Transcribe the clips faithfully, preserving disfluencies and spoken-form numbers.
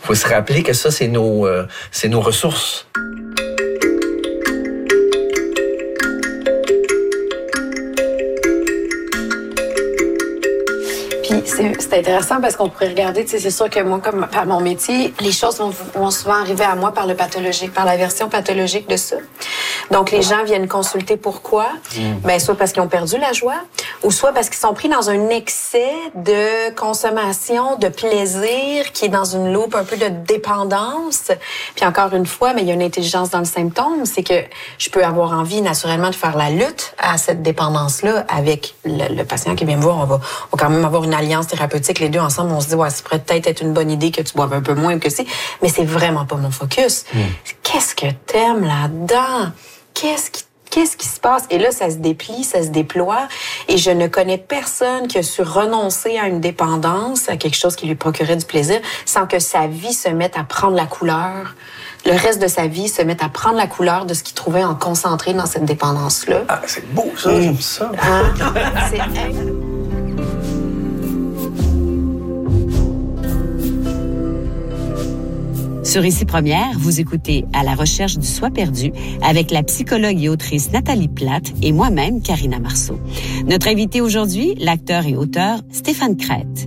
faut se rappeler que ça, c'est nos, euh, c'est nos ressources. C'est, c'est intéressant parce qu'on pourrait regarder, tu sais, c'est sûr que moi, comme par mon métier, les choses vont, vont souvent arriver à moi par le pathologique, par la version pathologique de ça. Donc, les gens viennent consulter pourquoi? Mmh. Ben, soit parce qu'ils ont perdu la joie, ou soit parce qu'ils sont pris dans un excès de consommation, de plaisir, qui est dans une loupe un peu de dépendance. Puis encore une fois, mais il y a une intelligence dans le symptôme, c'est que je peux avoir envie naturellement de faire la lutte à cette dépendance-là avec le, le patient qui vient me voir. On va, on va quand même avoir une alliance thérapeutique, les deux ensemble. On se dit, ouais, ça pourrait peut-être être une bonne idée que tu boives un peu moins ou que c'est, mais c'est vraiment pas mon focus. Mmh. Qu'est-ce que t'aimes là-dedans? Qu'est-ce qui, qu'est-ce qui se passe? Et là, ça se déplie, ça se déploie. Et je ne connais personne qui a su renoncer à une dépendance, à quelque chose qui lui procurait du plaisir, sans que sa vie se mette à prendre la couleur. Le reste de sa vie se mette à prendre la couleur de ce qu'il trouvait en concentré dans cette dépendance-là. Ah, c'est beau, ça, mmh. j'aime ça. Ah, c'est... Sur Ici Première, vous écoutez À la recherche du soi perdu avec la psychologue et autrice Nathalie Platte et moi-même, Karina Marceau. Notre invité aujourd'hui, l'acteur et auteur Stéphane Crête.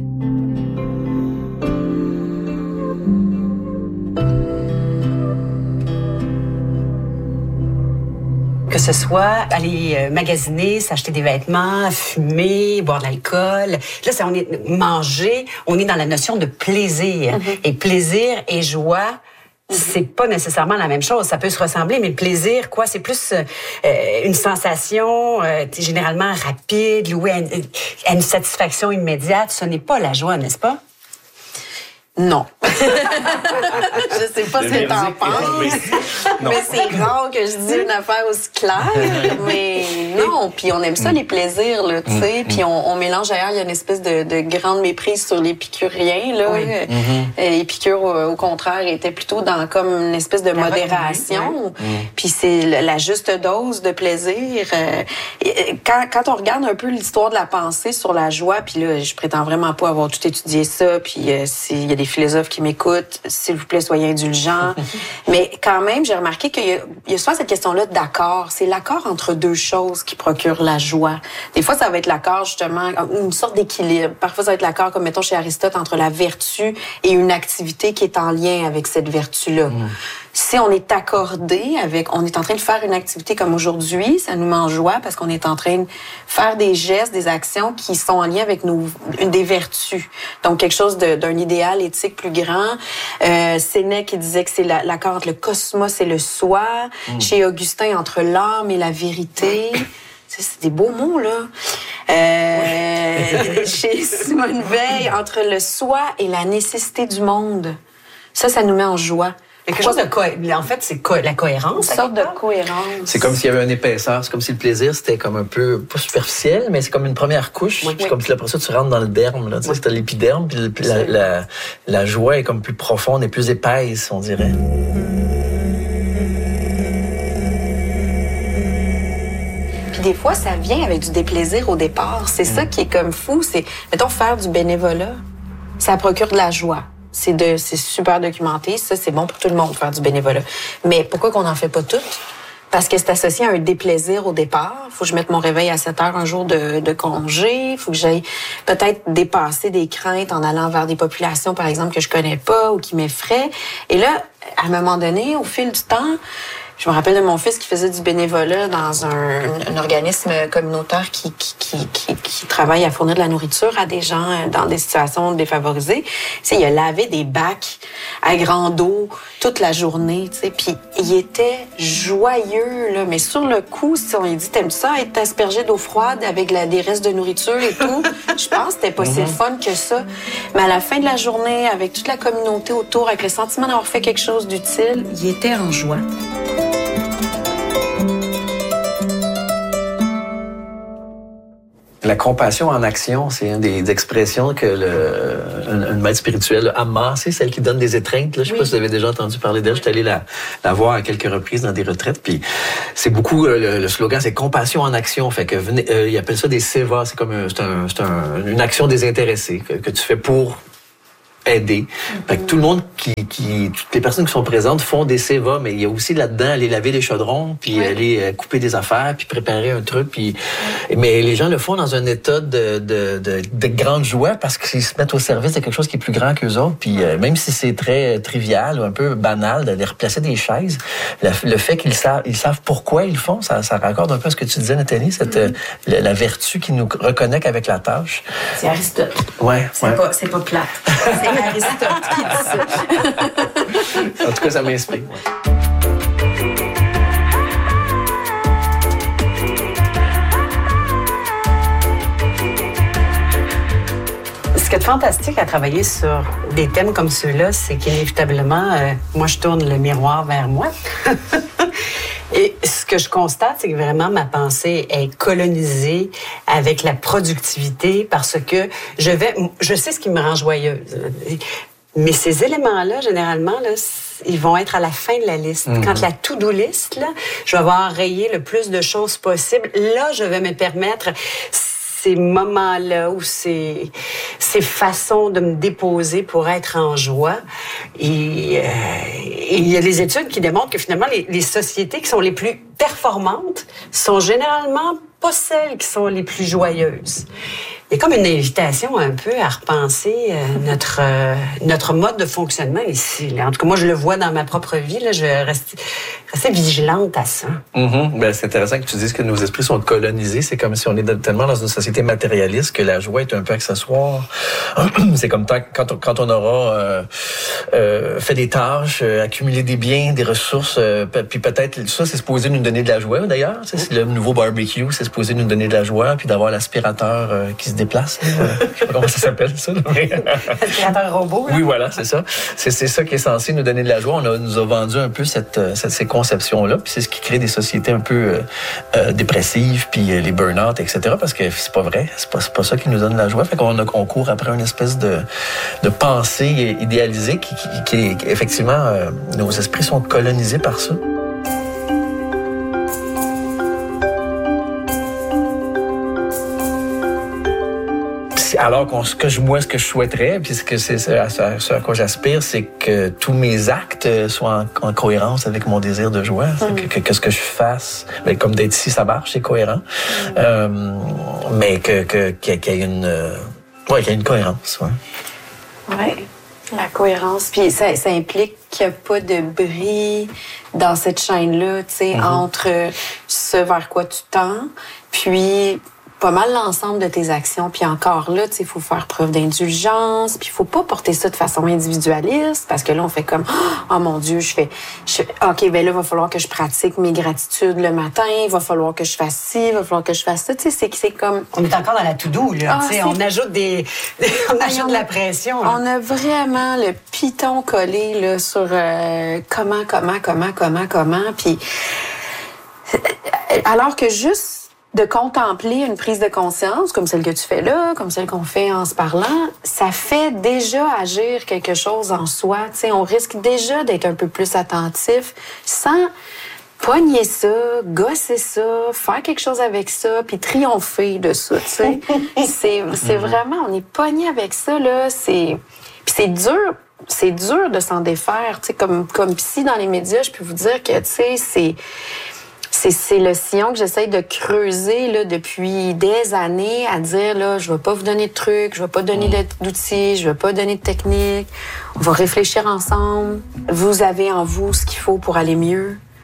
Que ce soit aller magasiner, s'acheter des vêtements, fumer, boire de l'alcool. Là, c'est, on est manger, on est dans la notion de plaisir. Mm-hmm. Et plaisir et joie, c'est pas nécessairement la même chose. Ça peut se ressembler, mais le plaisir, quoi, c'est plus euh, une sensation euh, généralement rapide, louée à une, à une satisfaction immédiate. Ce n'est pas la joie, n'est-ce pas? Non. Je sais pas ce que t'en penses, mais c'est rare que je dise une affaire aussi claire. Mais non, puis on aime ça, les plaisirs, là, tu sais. Mm-hmm. Puis on, on mélange d'ailleurs, il y a une espèce de, de grande méprise sur l'épicurien, là. Oui. Mm-hmm. Épicure, au, au contraire, était plutôt dans comme une espèce de la modération. Mm-hmm. Puis c'est la juste dose de plaisir. Quand, quand on regarde un peu l'histoire de la pensée sur la joie, puis là, je prétends vraiment pas avoir tout étudié ça, puis euh, s'il y a des philosophes qui m'écoutent, s'il vous plaît, soyez indulgents. Mais quand même, j'ai remarqué qu'il y a, il y a souvent cette question-là d'accord. C'est l'accord entre deux choses qui procure la joie. Des fois, ça va être l'accord, justement, une sorte d'équilibre. Parfois, ça va être l'accord, comme mettons chez Aristote, entre la vertu et une activité qui est en lien avec cette vertu-là. Mmh. Si on est accordé avec, on est en train de faire une activité comme aujourd'hui, ça nous met en joie parce qu'on est en train de faire des gestes, des actions qui sont en lien avec nos, une des vertus. Donc, quelque chose de, d'un idéal éthique plus grand. Euh, Sénèque qui disait que c'est la, l'accord entre le cosmos et le soi. Mmh. Chez Augustin, entre l'âme et la vérité. C'est des beaux mots, là. Euh, chez Simone Veil, entre le soi et la nécessité du monde. Ça, ça nous met en joie. Quelque chose de co- en fait, c'est co- la cohérence. Une sorte de cohérence. C'est comme s'il y avait une épaisseur. C'est comme si le plaisir, c'était comme un peu, pas superficiel, mais c'est comme une première couche. Oui, oui. Comme si après ça, tu rentres dans le derme. Là. Tu sais, oui. C'était l'épiderme, puis, puis la, la, la joie est comme plus profonde et plus épaisse, on dirait. Puis des fois, ça vient avec du déplaisir au départ. C'est mmh. ça qui est comme fou. C'est, mettons, faire du bénévolat. Ça procure de la joie. C'est, de, c'est super documenté. Ça, c'est bon pour tout le monde, faire du bénévolat. Mais pourquoi qu'on n'en fait pas toutes? Parce que c'est associé à un déplaisir au départ. Faut que je mette mon réveil à sept heures un jour de, de congé. Faut que j'aille peut-être dépasser des craintes en allant vers des populations, par exemple, que je connais pas ou qui m'effraient. Et là, à un moment donné, au fil du temps, je me rappelle de mon fils qui faisait du bénévolat dans un, un organisme communautaire qui, qui, qui, qui, qui travaille à fournir de la nourriture à des gens dans des situations défavorisées. Tu sais, il a lavé des bacs à grande eau toute la journée, tu sais, puis il était joyeux, là. Mais sur le coup, si on lui dit, t'aimes ça, être aspergé d'eau froide avec la, des restes de nourriture et tout, je pense que c'était pas si fun que ça. Mais à la fin de la journée, avec toute la communauté autour, avec le sentiment d'avoir fait quelque chose d'utile, il était en joie. La compassion en action, c'est une des expressions que le, un, un maître spirituel, Amma, c'est celle qui donne des étreintes. Là. Je ne sais oui. pas si vous avez déjà entendu parler d'elle. Je suis allé la, la voir à quelques reprises dans des retraites. Puis c'est beaucoup, le, le slogan, c'est compassion en action. Fait que venez, euh, ils appellent ça des seva. C'est comme un, c'est un, c'est un, une action désintéressée que, que tu fais pour aider. Fait que tout le monde qui, qui, toutes les personnes qui sont présentes font des C E V A, mais il y a aussi là-dedans aller laver les chaudrons, puis oui. aller euh, couper des affaires, puis préparer un truc, puis mais les gens le font dans un état de, de, de, de grande joie parce qu'ils se mettent au service de quelque chose qui est plus grand qu'eux autres, puis euh, même si c'est très trivial ou un peu banal de les replacer des chaises, le, le fait qu'ils savent, ils savent pourquoi ils le font, ça, ça raccorde un peu à ce que tu disais, Nathalie, cette, mm-hmm. la, la vertu qui nous reconnecte avec la tâche. C'est Aristote. Ouais, c'est ouais. pas, c'est pas plate. C'est Aristote qui dit ça. En tout cas, ça m'inspire. Ce qui est fantastique à travailler sur des thèmes comme ceux-là, c'est qu'inévitablement, euh, moi, je tourne le miroir vers moi. Et ce que je constate, c'est que vraiment ma pensée est colonisée avec la productivité parce que je vais, je sais ce qui me rend joyeuse. Mais ces éléments-là, généralement, là, ils vont être à la fin de la liste. Mm-hmm. Quand la to-do list, là, je vais avoir rayé le plus de choses possible. Là, je vais me permettre ces moments-là ou ces, ces façons de me déposer pour être en joie. Et, euh, et il y a des études qui démontrent que finalement, les, les sociétés qui sont les plus performantes sont généralement pas celles qui sont les plus joyeuses. Il y a comme une invitation un peu à repenser euh, notre euh, notre mode de fonctionnement ici. Là. En tout cas, moi, je le vois dans ma propre vie. Là, je vais rester, rester vigilante à ça. Mm-hmm. Ben, c'est intéressant que tu dises que nos esprits sont colonisés. C'est comme si on est tellement dans une société matérialiste que la joie est un peu accessoire. C'est comme quand on, quand on aura euh, euh, fait des tâches, euh, accumulé des biens, des ressources, euh, puis peut-être ça, c'est supposé nous donner de la joie, d'ailleurs. C'est, c'est le nouveau barbecue, c'est supposé nous donner de la joie, puis d'avoir l'aspirateur euh, qui se déplace. Là. Je sais pas comment ça s'appelle, ça. Aspirateur robot. Là. Oui, voilà, c'est ça. C'est, c'est ça qui est censé nous donner de la joie. On a, nous a vendu un peu cette, cette, ces conceptions-là, puis c'est ce qui crée des sociétés un peu euh, euh, dépressives, puis euh, les burn-out, et cetera, parce que c'est pas vrai. C'est pas, c'est pas ça qui nous donne de la joie. Fait qu'on a, on court après une espèce de, de pensée idéalisée qui, qui, qui est, qui, effectivement, euh, nos esprits sont colonisés par ça. Alors qu'on, ce que je, moi, ce que je souhaiterais, puis ce que c'est ce à, ce à quoi j'aspire, c'est que tous mes actes soient en, en cohérence avec mon désir de joie. Mm. Que, que, que ce que je fasse, ben, comme d'être ici, ça marche, c'est cohérent. Mm. Euh, mais que, que, qu'il y ait une, euh, ouais, qu'il y ait une cohérence. Ouais. Ouais. La cohérence. Puis ça, ça implique qu'il n'y a pas de bris dans cette chaîne-là, tu sais, mm-hmm. entre ce vers quoi tu tends, puis pas mal l'ensemble de tes actions. Puis encore là, tu sais, il faut faire preuve d'indulgence, puis il faut pas porter ça de façon individualiste, parce que là, on fait comme « Oh mon Dieu, je fais... Je, OK, ben là, il va falloir que je pratique mes gratitudes le matin, il va falloir que je fasse ci, il va falloir que je fasse ça. » Tu sais, c'est, c'est comme... On est encore dans la to-do, là. Ah, tu sais, on ajoute des... on ajoute on, de la pression. Hein. On a vraiment le piton collé, là, sur euh, comment, comment, comment, comment, comment, puis... Alors que juste de contempler une prise de conscience, comme celle que tu fais là, comme celle qu'on fait en se parlant, ça fait déjà agir quelque chose en soi. Tu sais, on risque déjà d'être un peu plus attentif sans pogner ça, gosser ça, faire quelque chose avec ça, puis triompher de ça, tu sais. c'est, c'est vraiment, on est pogné avec ça, là, c'est... Puis c'est dur, c'est dur de s'en défaire, tu sais, comme, comme psy dans les médias, je peux vous dire que, tu sais, c'est... C'est, c'est le sillon que j'essaye de creuser là, depuis des années, à dire, là, je ne vais pas vous donner de trucs, je ne vais pas donner d'outils, je ne vais pas donner de techniques. On va réfléchir ensemble. Vous avez en vous ce qu'il faut pour aller mieux.